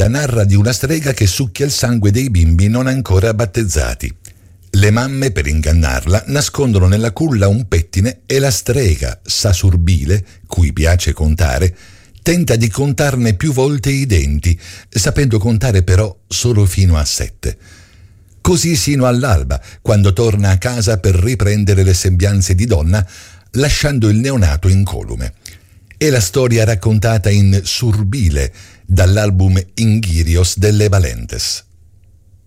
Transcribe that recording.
leggenda narra di una strega che succhia il sangue dei bimbi non ancora battezzati. Le mamme, per ingannarla, nascondono nella culla un pettine e la strega, Sasurbile, cui piace contare, tenta di contarne più volte i denti, sapendo contare però solo fino a 7. Così sino all'alba, quando torna a casa per riprendere le sembianze di donna, lasciando il neonato incolume. È la storia raccontata in Surbile, dall'album Inghirios delle Valentes.